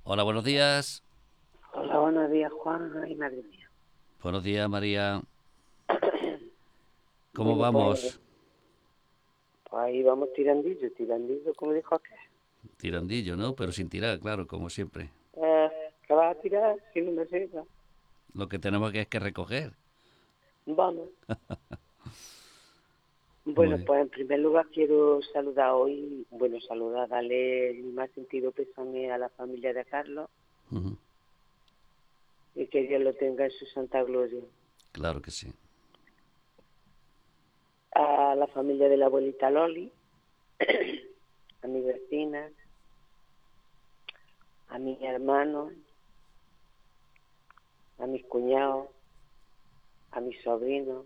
Hola, buenos días. Hola, buenos días, Juan. Ay, madre mía. Buenos días, María. ¿Cómo Bueno, pues, vamos? ahí vamos tirandillo, tirandillo, como dijo aquel. Tirandillo, ¿no? Pero sin tirar, claro, como siempre. Eh, ¿Qué vas a tirar si no me sirve? Lo que tenemos que es que recoger. Vamos. Bueno, Muy pues en primer lugar quiero saludar hoy, saludar, darle el más sentido pésame a la familia de Carlos bien. Ujú. y que Dios lo tenga en su santa gloria. Claro que sí. A la familia de la abuelita Loli, a mi vecina, a mis hermanos, a mis cuñados, a mis sobrinos,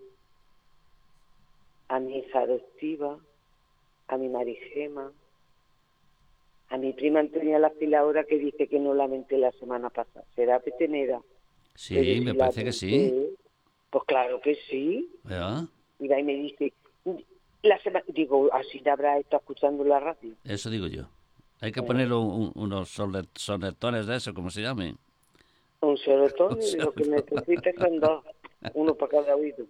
a mi hija adoptiva, a mi Marigema, a mi prima Antonia La Filaura, que dice que no la menté la semana pasada. ¿Será petenera? Pero Sí, si me la parece que sí. menté, pues claro que sí. ¿Ya? Y va y me dice, digo, así la habrá estado escuchando la radio. Eso digo yo. Hay que Eh, ponerle unos sonetones de eso, como se llamen. un Un serotonin, lo que sonetón. necesita son dos, uno para cada oído.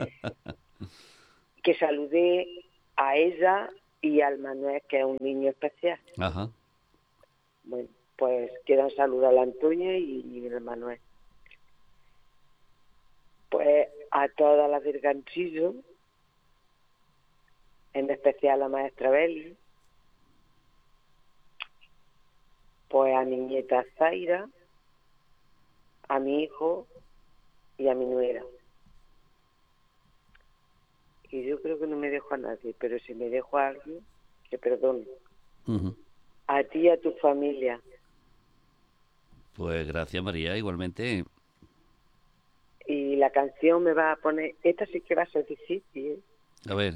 Que saludé a ella y al Manuel, que es un niño especial. Ajá. Bueno, pues quedan saludar a la Antonia y al Manuel. Pues a todas las del ganchillo, en especial a la maestra Beli, pues a mi nieta Zaira, a mi hijo y a mi nuera. Y yo creo que no me dejo a nadie, pero si me dejo a alguien, que perdone. Ujú. A ti y a tu familia. Pues gracias, María. Igualmente. Y la canción me va a poner, esta sí que va a ser difícil, ¿eh? A ver,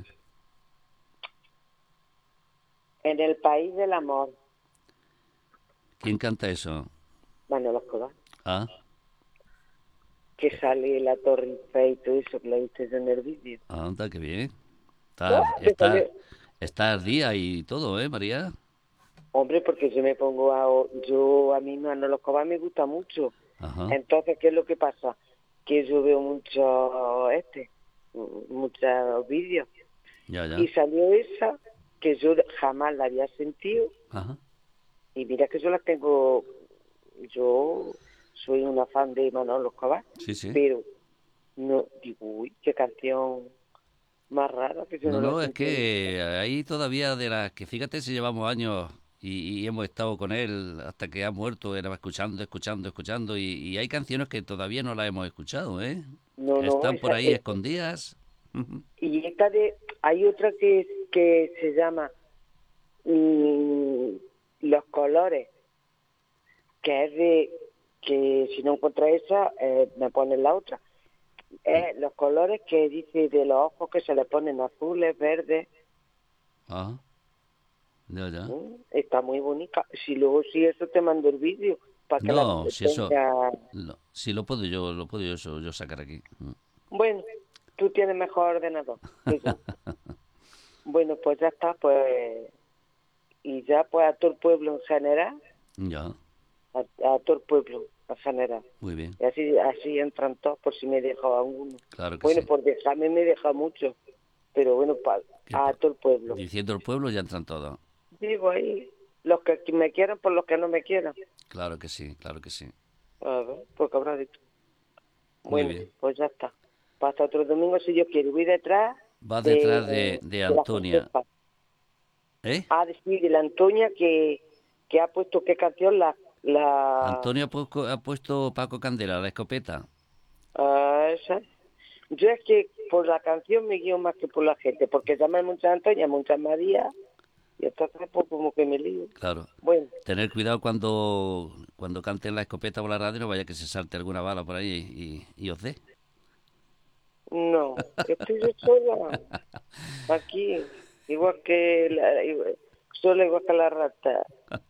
En el país del amor, ¿quién canta eso? Manolo Escobar, Ah, que sale la Torre Eiffel y todo eso que lo viste yo en el vídeo. anda, qué bien. ¡Oh! Me salió. Está al día y todo, ¿eh, María? Hombre, porque yo me pongo a mí Manolo Escobar me gusta mucho. Ajá. Entonces, ¿qué es lo que pasa? Que yo veo muchos vídeos. Ya, Y ya. salió esa que yo jamás la había sentido. Ajá. Y mira que yo soy una fan de Manolo Escobar. Sí, sí. Pero no, digo, uy, qué canción más rara que yo No, no la no, es sentí nunca. que ahí todavía de las que fíjate si llevamos años y hemos estado con él hasta que ha muerto, era escuchando, escuchando, escuchando y hay canciones que todavía no las hemos escuchado, ¿eh? No, no, Están por ahí escondidas. Ujú. y hay otra que se llama mm, Los Colores, que es que si no encuentro esa, me ponen la otra. Los colores que dice de los ojos que se le ponen azules, verdes. Ah, ya, ya. Está muy bonita. Si luego si eso te mando el vídeo para que la No, si eso, tenga. si lo puedo yo, yo sacar aquí. Mm. Bueno, tú tienes mejor ordenador que yo. Bueno, pues ya está, pues, y ya pues a todo el pueblo en general, Ya, a todo el pueblo en general. muy bien, Y así entran todos por si me deja alguno. claro que Bueno, sí. por dejarme me deja mucho, pero bueno, Que a todo el pueblo. diciendo el pueblo ya entran todos. Digo ahí, los que me quieran por los que no me quieran. Claro que sí, claro que sí. A ver, porque habrá de todo. Muy Bueno, bien. pues ya está. Pasa otro domingo si yo quiero. Voy detrás Vas de, detrás de de la Antonia. Josefa. ¿Eh? Ah, sí, de la Antonia que ha puesto qué canción Antonio ha puesto Paco Candela, la escopeta. esa. Yo es que por la canción me guío más que por la gente, porque llaman muchas Antonia, muchas María, y entonces pues como que me lío. Claro. Bueno, Tener cuidado cuando canten la escopeta por la radio, no vaya que se salte alguna bala por ahí y os dé. no, estoy yo sola, aquí, igual que sola igual que la rata.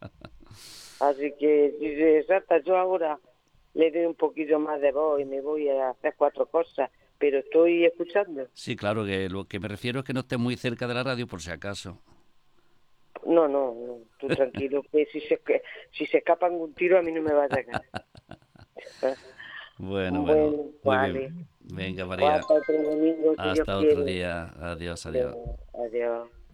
Así que si se trata, yo ahora le doy un poquillo más de voz y me voy a hacer cuatro cosas, pero estoy escuchando. Sí, claro, que lo que me refiero es que no esté muy cerca de la radio por si acaso. No, no, no. tú tranquilo, que si se escapan un tiro a mí no me va a llegar. Bueno, Bueno, bueno, muy vale. bien. Venga, Pues María, hasta otro domingo, si Dios hasta otro quiere. día. Adiós, adiós. Venga, adiós.